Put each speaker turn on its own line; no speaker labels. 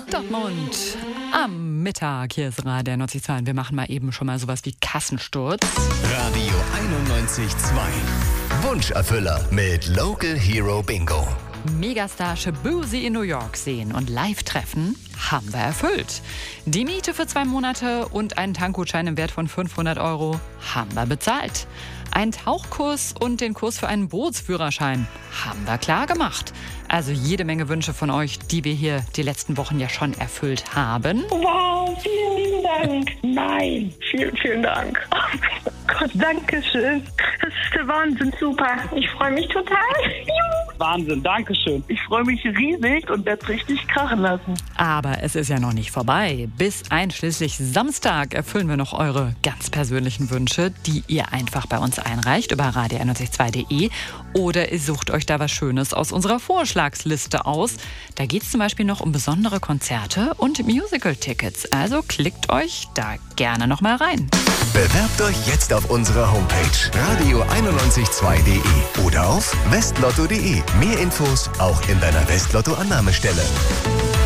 Dortmund am Mittag. Hier ist Radio 91.2 und wir machen mal eben schon mal sowas wie Kassensturz.
Radio 91.2 Wunscherfüller mit Local Hero Bingo.
Megastar Shaboozey in New York sehen und live treffen, haben wir erfüllt. Die Miete für 2 Monate und einen Tankgutschein im Wert von 500 € haben wir bezahlt. Einen Tauchkurs und den Kurs für einen Bootsführerschein haben wir klar gemacht. Also jede Menge Wünsche von euch, die wir hier die letzten Wochen ja schon erfüllt haben.
Wow, vielen lieben Dank. Nein, vielen Dank. Oh Gott, danke schön. Das ist der Wahnsinn, super. Ich freue mich total.
Wahnsinn, danke schön. Ich freue mich riesig und werde es richtig krachen lassen.
Aber es ist ja noch nicht vorbei. Bis einschließlich Samstag erfüllen wir noch eure ganz persönlichen Wünsche, die ihr einfach bei uns einreicht über radio912.de oder ihr sucht euch da was Schönes aus unserer Vorschlagsliste aus. Da geht es zum Beispiel noch um besondere Konzerte und Musical-Tickets. Also klickt euch da gerne noch mal rein.
Bewerbt euch jetzt auf unserer Homepage radio912.de oder auf westlotto.de. Mehr Infos auch in deiner Westlotto-Annahmestelle.